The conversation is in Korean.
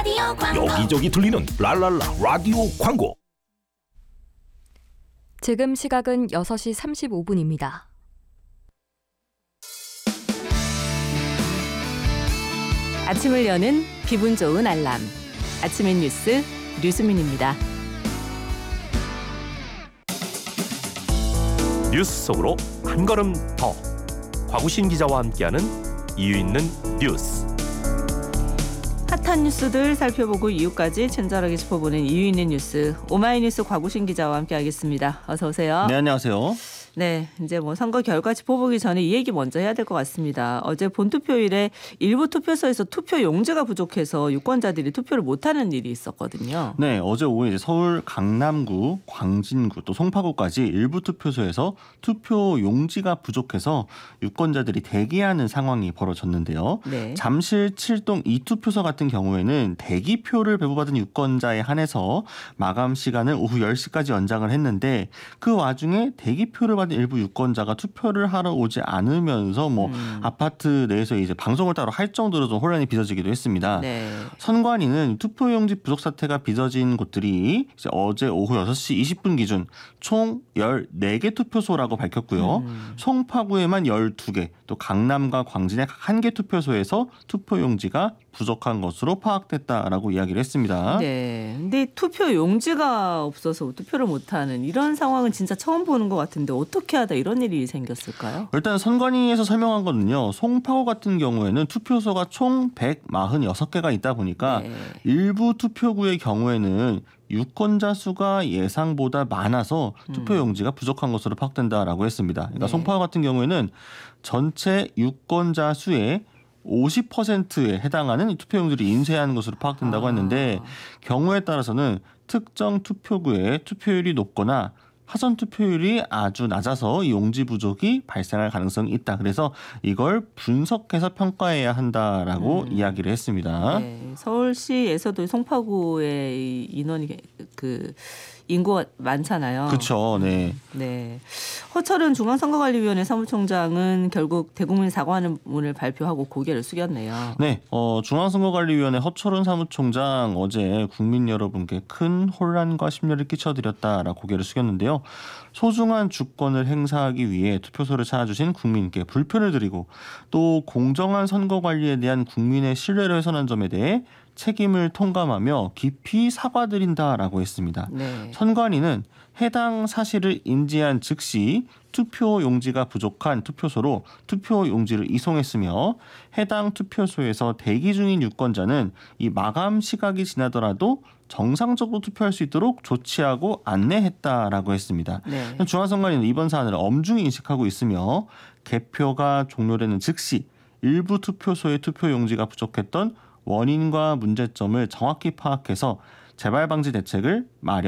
라디오 광고. 여기저기 들리는 랄랄라 라디오 광고. 지금 시각은 6시 35분입니다. 아침을 여는 기분 좋은 알람. 아침의 뉴스 류수민입니다. 뉴스 속으로 한 걸음 더. 곽우신 기자와 함께하는 이유 있는 뉴스. 핫한 뉴스들 살펴보고 이유까지 친절하게 짚어보는 이유 있는 뉴스. 오마이뉴스 곽우신 기자와 함께하겠습니다. 어서 오세요. 네, 안녕하세요. 네, 이제 선거 결과 짚어보기 전에 이 얘기 먼저 해야 될 것 같습니다. 어제 본투표일에 일부 투표소에서 투표 용지가 부족해서 유권자들이 투표를 못하는 일이 있었거든요. 네, 어제 오후 이제 서울 강남구, 광진구 또 송파구까지 일부 투표소에서 투표 용지가 부족해서 유권자들이 대기하는 상황이 벌어졌는데요. 네. 잠실 7동 2투표소 같은 경우에는 대기표를 배부받은 유권자에 한해서 마감 시간을 오후 10시까지 연장을 했는데 그 와중에 대기표를 받은 일부 유권자가 투표를 하러 오지 않으면서 아파트 내에서 이제 방송을 따로 할 정도로 좀 혼란이 빚어지기도 했습니다. 네. 선관위는 투표용지 부족 사태가 빚어진 곳들이 이제 어제 오후 6시 20분 기준 총 14개 투표소라고 밝혔고요. 송파구에만 12개, 또 강남과 광진의 1개 투표소에서 투표용지가 부족한 것으로 파악됐다라고 이야기를 했습니다. 네. 근데 투표 용지가 없어서 투표를 못하는 이런 상황은 진짜 처음 보는 것 같은데 어떻게 하다 이런 일이 생겼을까요? 일단 선관위에서 설명한 거는요. 송파구 같은 경우에는 투표소가 총 146개가 있다 보니까 네. 일부 투표구의 경우에는 유권자 수가 예상보다 많아서 투표 용지가 부족한 것으로 파악된다라고 했습니다. 그러니까 네. 송파구 같은 경우에는 전체 유권자 수의 50%에 해당하는 투표용지를 인쇄하는 것으로 파악된다고 했는데 경우에 따라서는 특정 투표구의 투표율이 높거나 사전 투표율이 아주 낮아서 용지 부족이 발생할 가능성이 있다. 그래서 이걸 분석해서 평가해야 한다라고 이야기를 했습니다. 네. 서울시에서도 송파구의 인원이 인구가 많잖아요. 그렇죠. 네. 네. 허철은 중앙선거관리위원회 사무총장은 결국 대국민 사과문을 발표하고 고개를 숙였네요. 네, 중앙선거관리위원회 허철은 사무총장 어제 국민 여러분께 큰 혼란과 심려를 끼쳐드렸다라고 고개를 숙였는데요. 소중한 주권을 행사하기 위해 투표소를 찾아주신 국민께 불편을 드리고 또 공정한 선거 관리에 대한 국민의 신뢰를 훼손한 점에 대해 책임을 통감하며 깊이 사과드린다라고 했습니다. 네. 선관위는 해당 사실을 인지한 즉시 투표 용지가 부족한 투표소로 투표 용지를 이송했으며 해당 투표소에서 대기 중인 유권자는 이 마감 시각이 지나더라도 정상적으로 투표할 수 있도록 조치하고 안내했다라고 했습니다. 네. 중앙선관위는 이번 사안을 엄중히 인식하고 있으며 개표가 종료되는 즉시 일부 투표소의 투표 용지가 부족했던 원인과 문제점을 정확히 파악해서 재발 방지 대책을 마련